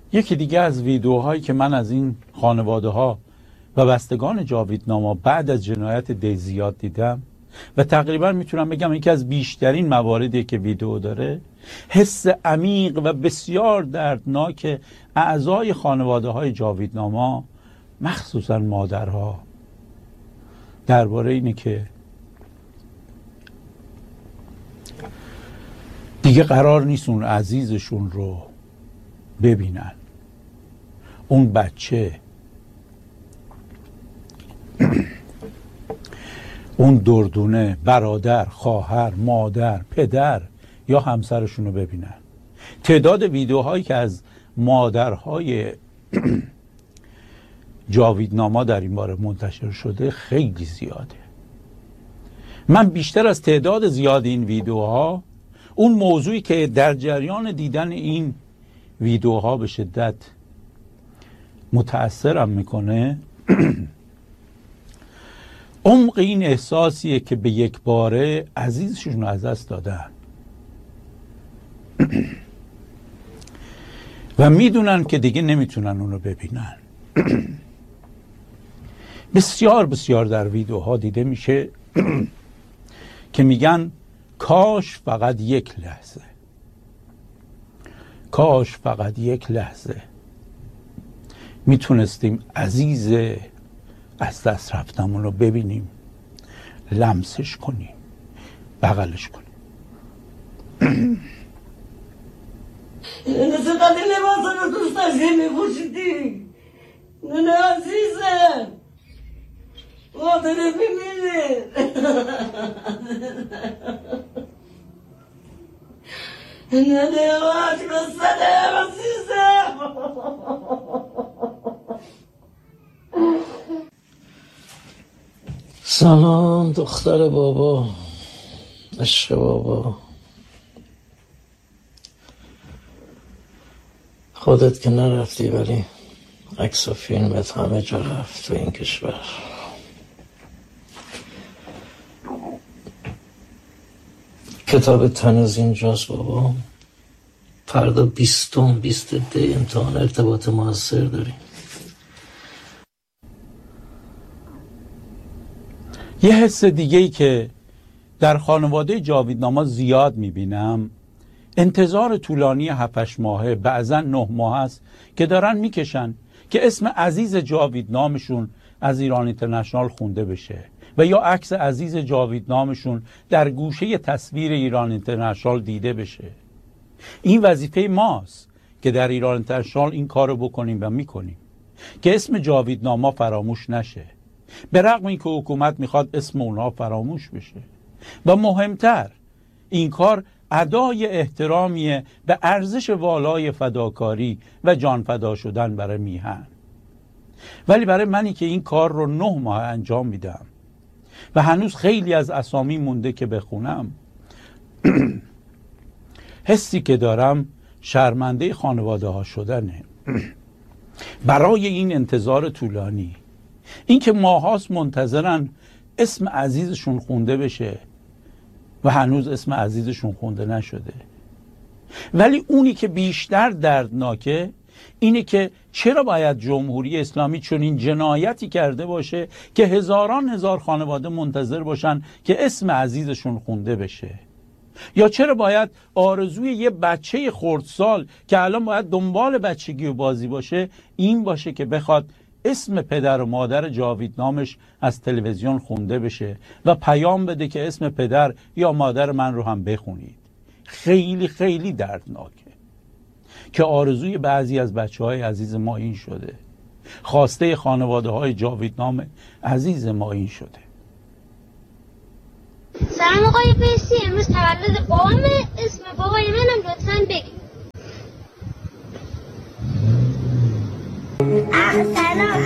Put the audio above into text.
یکی دیگه از ویدیوهایی که من از این خانواده ها و بستگان جاویدناما بعد از جنایت دیزیاد دیدم و تقریبا میتونم بگم یکی از بیشترین مواردی که ویدیو داره، حس عمیق و بسیار دردناک اعضای خانواده های جاویدناما، مخصوصا مادرها، درباره اینه که دیگه قرار نیست اون عزیزشون رو ببینن. اون بچه، اون دردونه، برادر، خواهر، مادر، پدر یا همسرشون رو ببینن. تعداد ویدیوهایی که از مادرهای جاویدناما در این باره منتشر شده خیلی زیاده. من بیشتر از تعداد زیاد این ویدیوها، اون موضوعی که در جریان دیدن این ویدیوها به شدت متأثرم میکنه عمق این احساسیه که به یک باره عزیزشون از دست دادن و میدونن که دیگه نمیتونن اونو ببینن. بسیار بسیار در ویدیوها دیده میشه که میگن کاش فقط یک لحظه، کاش فقط یک لحظه میتونستیم عزیز از دست رفتمون رو ببینیم، لمسش کنیم، بغلش کنیم. نه چقدر لباسا رو دوست داشتی میپوشیدی، نه عزیزم مادره بمیره. نه دیواش بسته عزیزم. سلام دختر بابا، عشق بابا. خودت که نرفتی ولی عکس و فیلمت همه جا رفت تو این کشور. کتاب تنز اینجاست بابا. فردا 20 امتحان ارتباط موثر داریم. یه حس دیگه‌ای که در خانواده جاویدناما زیاد میبینم، انتظار طولانی 7-8 ماهه، بعضا 9 ماه است که دارن میکشن که اسم عزیز جاویدنامشون از ایران اینترنشنال خونده بشه و یا عکس عزیز جاویدنامشون در گوشه تصویر ایران اینترنشنال دیده بشه. این وظیفه ماست که در ایران اینترنشنال این کارو بکنیم و میکنیم که اسم جاویدناما فراموش نشه، به رغم اینکه حکومت میخواد اسم اونها فراموش بشه. و مهمتر، این کار ادای احترامیه به ارزش والای فداکاری و جان فدا شدن برای میهن. ولی برای منی که این کار رو 9 ماه انجام میدم و هنوز خیلی از اسامی مونده که بخونم، حسی که دارم شرمنده خانواده ها شدنه برای این انتظار طولانی. این که ماهاست منتظرن اسم عزیزشون خونده بشه و هنوز اسم عزیزشون خونده نشده. ولی اونی که بیشتر دردناکه اینه که چرا باید جمهوری اسلامی چون این جنایتی کرده باشه که هزار خانواده منتظر باشن که اسم عزیزشون خونده بشه؟ یا چرا باید آرزوی یه بچه خردسال که الان باید دنبال بچگی و بازی باشه این باشه که بخواد اسم پدر و مادر جاویدنامش از تلویزیون خونده بشه و پیام بده که اسم پدر یا مادر من رو هم بخونید؟ خیلی خیلی دردناکه که آرزوی بعضی از بچه‌های عزیز ما این شده، خواسته خانواده‌های جاویدنام عزیز ما این شده. سلام آقای قیسی، امروز تولد بابامه، اسم بابای منم لطفاً بگید. سلام